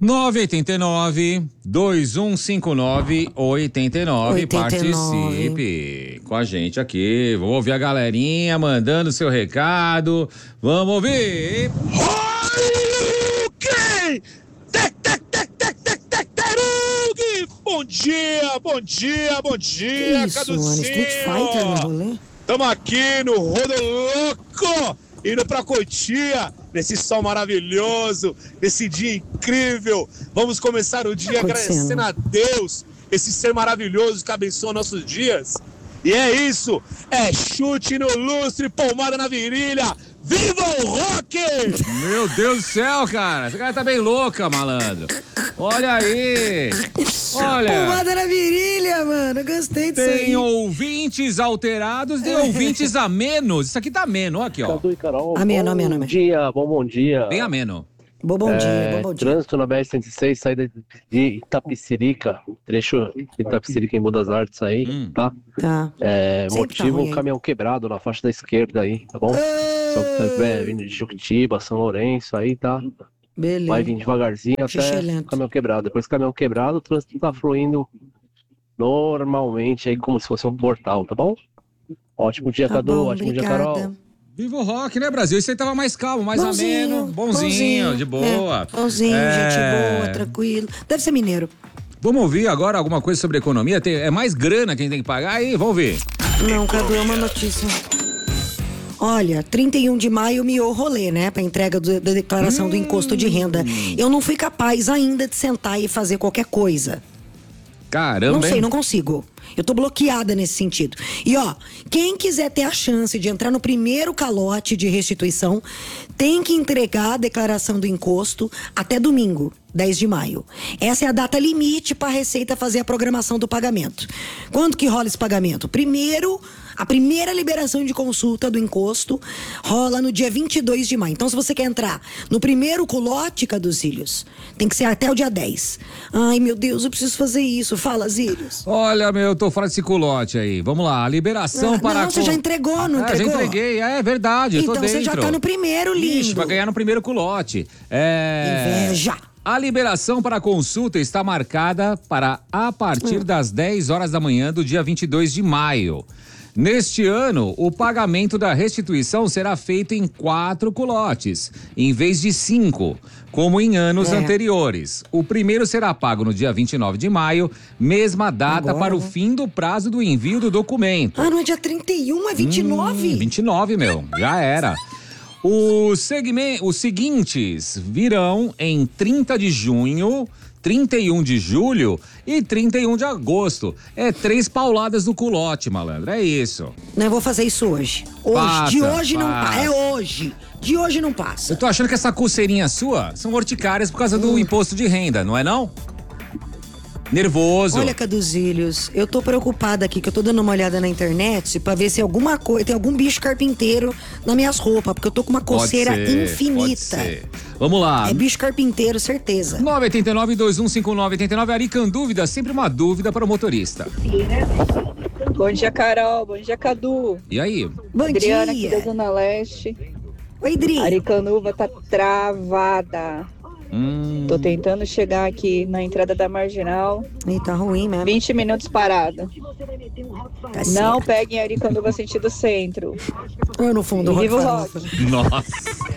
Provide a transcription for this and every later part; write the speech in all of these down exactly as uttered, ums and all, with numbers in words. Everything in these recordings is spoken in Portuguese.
nove oito nove, dois um cinco nove, oito nove. Participe com a gente aqui. Vamos ouvir a galerinha mandando seu recado. Vamos ouvir. Ok! Tec, tec, tec, tec, tec, tec, Tarug! Bom dia, bom dia, bom dia, Isso, mano, Street Fighter no rolê. Tamo aqui no Rodo Louco, indo pra Cotia, nesse sol maravilhoso, nesse dia incrível. Vamos começar o dia agradecendo a Deus, esse ser maravilhoso que abençoa nossos dias. E é isso, é chute no lustre, palmada na virilha. Viva o rock! Meu Deus do céu, cara. Essa cara tá bem louca, malandro. Olha aí. Olha. Palmada na virilha, mano. Gostei disso aí. Tem ouvintes alterados e ouvintes amenos. Isso aqui tá ameno, aqui, ó. Cadu e Carol. Ameno, ameno, ameno. Bom dia, bom bom dia. Bem ameno. Bom bom dia, É, bom bom dia. Trânsito na B R cento e seis, saída de Itapecerica, trecho de Itapecerica em Budas Artes aí, Hum. tá? Tá. É, Sempre tá motivo, ruim aí. caminhão quebrado na faixa da esquerda aí, tá bom? Só que tá é, vindo de Juquitiba, São Lourenço aí, tá? Beleza. Vai vir devagarzinho até Xixelento. o caminhão quebrado. Depois do caminhão quebrado, o trânsito tá fluindo normalmente aí, como se fosse um portal, tá bom? Ótimo dia, Tá Cadu, bom, ótimo dia, obrigada. Carol. Viva o rock, né, Brasil? Isso aí tava mais calmo, mais Bonzinho, ameno. Bonzinho, de boa. É, bonzinho, É. gente boa, tranquilo. Deve ser mineiro. Vamos ouvir agora alguma coisa sobre economia? Tem, é mais grana que a gente tem que pagar aí? Vamos ver. Não, Cadu, é uma notícia. Olha, trinta e um de maio miou o rolê, né? Pra entrega do- da declaração do imposto de renda. Eu não fui capaz ainda de sentar e fazer qualquer coisa. Caramba, Não sei, hein? não consigo. Eu tô bloqueada nesse sentido. E ó, quem quiser ter a chance de entrar no primeiro calote de restituição, tem que entregar a declaração do imposto até domingo, dez de maio. Essa é a data limite para a Receita fazer a programação do pagamento. Quando que rola esse pagamento? Primeiro, a primeira liberação de consulta do encosto rola no dia vinte e dois de maio. Então, se você quer entrar no primeiro colote, Cadu Zílios, tem que ser até o dia dez. Ai, meu Deus, eu preciso fazer isso. Fala, Zílios. Olha, meu, eu tô fora desse culote aí. Vamos lá, a liberação Ah, para... não, você já entregou, não ah, entregou? já entreguei, é verdade, eu tô Então dentro. você já tá no primeiro, lindo. Ixi, vai ganhar no primeiro culote. É... Inveja. A liberação para consulta está marcada para a partir Hum. das dez horas da manhã do dia vinte e dois de maio. Neste ano, o pagamento da restituição será feito em quatro culotes, em vez de cinco, como em anos É. anteriores. O primeiro será pago no dia vinte e nove de maio, mesma data Agora, para o né? fim do prazo do envio do documento. Ah, não é dia trinta e um, é vinte e nove? Hum, vinte e nove, meu, já era. Os, segmen- os seguintes virão em trinta de junho, trinta e um de julho e trinta e um de agosto. É três pauladas do culote, malandro, é isso. Não, eu vou fazer isso hoje. Hoje, Passa, de hoje não passa. passa. É hoje. De hoje não passa. Eu tô achando que essa coceirinha sua são urticárias por causa do Hum. imposto de renda, não é não? Nervoso. Olha, Caduzílios, eu tô preocupada aqui, que eu tô dando uma olhada na internet pra ver se alguma coisa, tem algum bicho carpinteiro nas minhas roupas, porque eu tô com uma Pode coceira ser, infinita. pode ser. Vamos lá. É bicho carpinteiro, certeza. nove oito nove, dois um cinco nove oito nove, Aricandúvida, sempre uma dúvida para o motorista. Bom dia, Carol. Bom dia, Cadu. E aí? Bom Adriana aqui da dia. Zona Leste. Oi, Dri. Aricanuva tá travada. Hum, Tô tentando chegar aqui na entrada da Marginal. Ih, tá ruim mesmo. vinte minutos parada. Tá Não certo. peguem Aricanuva sentido centro. Eu no fundo, E viva o Farofa. rock. nossa.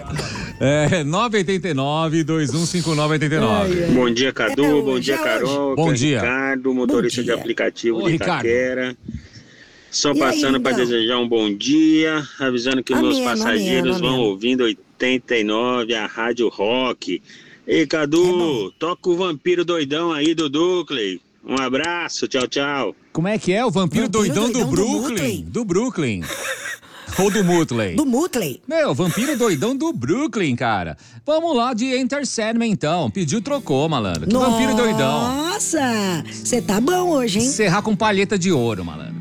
É, nove oito nove, dois um cinco nove oito nove. Bom dia, Cadu. É Bom hoje, dia, é Carol. Bom Aqui é dia. Ricardo, motorista Bom de dia. aplicativo Ô, de Ricardo. Itaquera. Só E aí, passando para lindão? desejar um bom dia, avisando que meus Ameno, passageiros ameno, vão ameno. ouvindo oitenta e nove, a Rádio Rock. Ei, É Cadu, toca o vampiro doidão aí do Ducley. Um abraço, tchau, tchau. Como é que é o vampiro, Vampiro doidão, doidão do do Brooklyn? Mutley? Do Brooklyn. Ou do Mutley? Do Mutley. Meu, vampiro doidão do Brooklyn, cara. Vamos lá de Enter Sandman, então. Pediu, trocou, malandro. Que vampiro doidão. Nossa, você tá bom hoje, hein? Serrar com palheta de ouro, malandro.